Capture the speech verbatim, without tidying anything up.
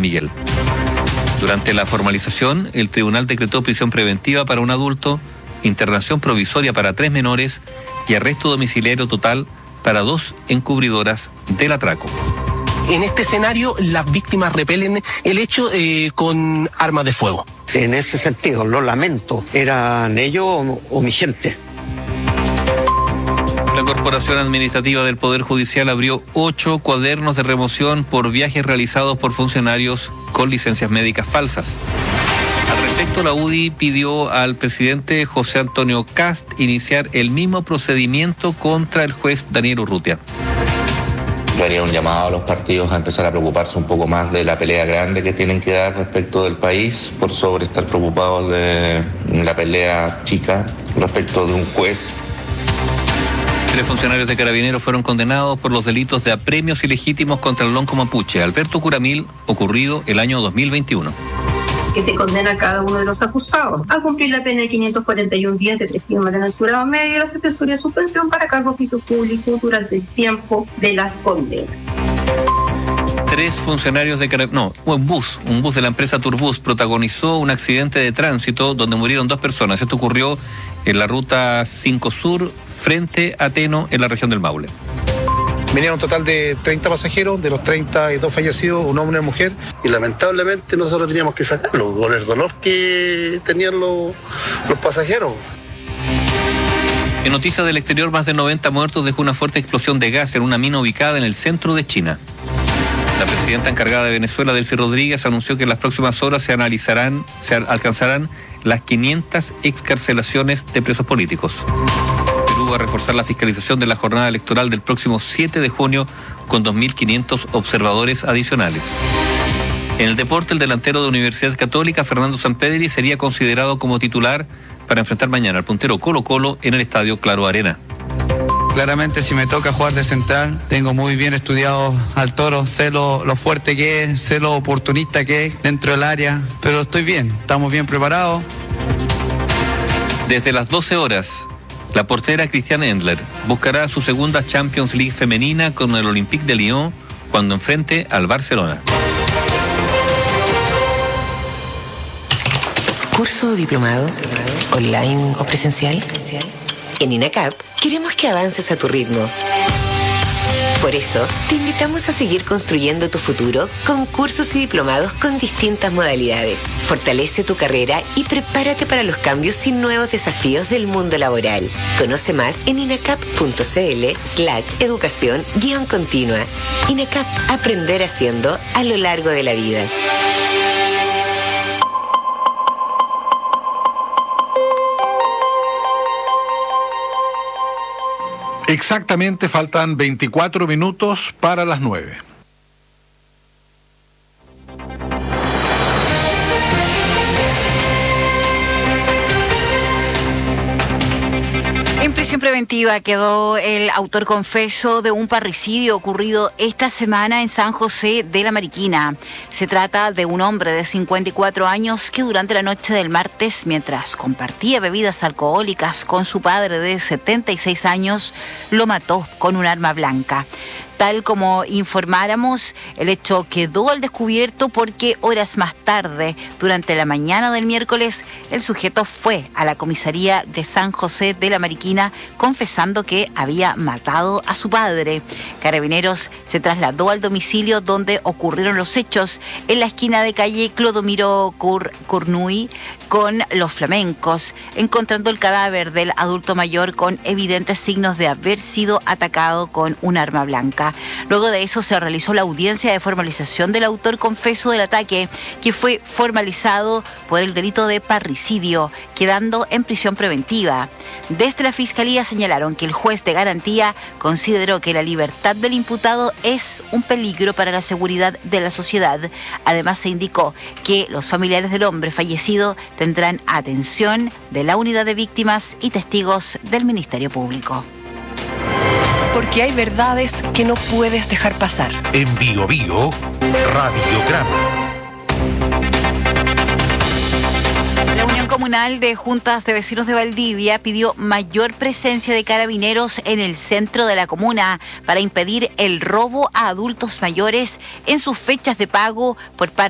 Miguel. Durante la formalización, el tribunal decretó prisión preventiva para un adulto, internación provisoria para tres menores y arresto domiciliario total para dos encubridoras del atraco. En este escenario, las víctimas repelen el hecho eh, con armas de fuego. En ese sentido, lo lamento. ¿Eran ellos o, o mi gente? La Corporación Administrativa del Poder Judicial abrió ocho cuadernos de remoción por viajes realizados por funcionarios con licencias médicas falsas. Al respecto, la U D I pidió al presidente José Antonio Kast iniciar el mismo procedimiento contra el juez Daniel Urrutia. Yo haría un llamado a los partidos a empezar a preocuparse un poco más de la pelea grande que tienen que dar respecto del país, por sobre estar preocupados de la pelea chica respecto de un juez. Tres funcionarios de Carabineros fueron condenados por los delitos de apremios ilegítimos contra el lonco mapuche Alberto Curamil, ocurrido el año dos mil veintiuno. Que se condena a cada uno de los acusados a cumplir la pena de quinientos cuarenta y un días de presidio mensurado medio y la sentencia de suspensión para cargo de oficio público durante el tiempo de las condenas. Tres funcionarios de Carabineros, no, un bus, un bus de la empresa Turbus protagonizó un accidente de tránsito donde murieron dos personas. Esto ocurrió en la ruta cinco Sur, frente a Teno, en la región del Maule. Venían un total de treinta pasajeros, de los treinta y dos fallecidos, un hombre y una mujer. Y lamentablemente nosotros teníamos que sacarlo, con el dolor que tenían los, los pasajeros. En noticias del exterior, más de noventa muertos dejó una fuerte explosión de gas en una mina ubicada en el centro de China. La presidenta encargada de Venezuela, Delcy Rodríguez, anunció que en las próximas horas se analizarán, se alcanzarán las quinientas excarcelaciones de presos políticos. Perú va a reforzar la fiscalización de la jornada electoral del próximo siete de junio con dos mil quinientos observadores adicionales. En el deporte, el delantero de Universidad Católica, Fernando Sampedri, sería considerado como titular para enfrentar mañana al puntero Colo-Colo en el estadio Claro Arena. Claramente, si me toca jugar de central, tengo muy bien estudiado al Toro, sé lo, lo fuerte que es, sé lo oportunista que es dentro del área, pero estoy bien, estamos bien preparados. Desde las doce horas, la portera Christiane Endler buscará su segunda Champions League femenina con el Olympique de Lyon cuando enfrente al Barcelona. ¿Curso diplomado, online o presencial? En INACAP queremos que avances a tu ritmo. Por eso, te invitamos a seguir construyendo tu futuro con cursos y diplomados con distintas modalidades. Fortalece tu carrera y prepárate para los cambios y nuevos desafíos del mundo laboral. Conoce más en inacap.cl slash educación guión continua. INACAP, aprender haciendo a lo largo de la vida. Exactamente, faltan veinticuatro minutos para las nueve. En prisión preventiva quedó el autor confeso de un parricidio ocurrido esta semana en San José de la Mariquina. Se trata de un hombre de cincuenta y cuatro años que durante la noche del martes, mientras compartía bebidas alcohólicas con su padre de setenta y seis años, lo mató con un arma blanca. Tal como informáramos, el hecho quedó al descubierto porque horas más tarde, durante la mañana del miércoles, el sujeto fue a la comisaría de San José de la Mariquina confesando que había matado a su padre. Carabineros se trasladó al domicilio donde ocurrieron los hechos, en la esquina de calle Clodomiro Cur- Curnuy con Los Flamencos, encontrando el cadáver del adulto mayor con evidentes signos de haber sido atacado con un arma blanca. Luego de eso se realizó la audiencia de formalización del autor confeso del ataque, que fue formalizado por el delito de parricidio, quedando en prisión preventiva. Desde la Fiscalía señalaron que el juez de garantía consideró que la libertad del imputado es un peligro para la seguridad de la sociedad. Además, se indicó que los familiares del hombre fallecido tendrán atención de la unidad de víctimas y testigos del Ministerio Público. Porque hay verdades que no puedes dejar pasar. En Bio Bio, Radiograma. La Unión Comunal de Juntas de Vecinos de Valdivia pidió mayor presencia de carabineros en el centro de la comuna para impedir el robo a adultos mayores en sus fechas de pago por parte